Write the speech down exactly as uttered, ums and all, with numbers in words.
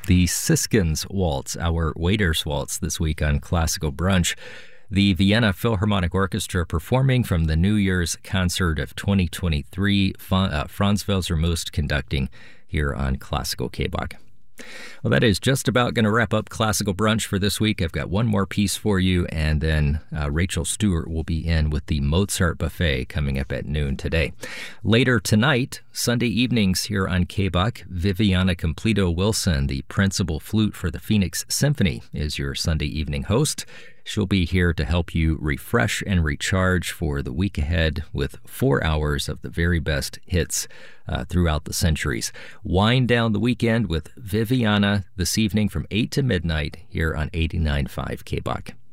The Siskins Waltz, our Waiters Waltz this week on Classical Brunch. The Vienna Philharmonic Orchestra performing from the New Year's concert of twenty twenty-three, uh, Franz Welser-Möst conducting here on Classical K-Bach. Well, that is just about going to wrap up Classical Brunch for this week. I've got one more piece for you, and then uh, Rachel Stewart will be in with the Mozart Buffet coming up at noon today. Later tonight, Sunday evenings here on K-Bach, Viviana Completo Wilson, the principal flute for the Phoenix Symphony, is your Sunday evening host. She'll be here to help you refresh and recharge for the week ahead with four hours of the very best hits uh, throughout the centuries. Wind down the weekend with Viviana this evening from eight to midnight here on eighty-nine point five K-Bach.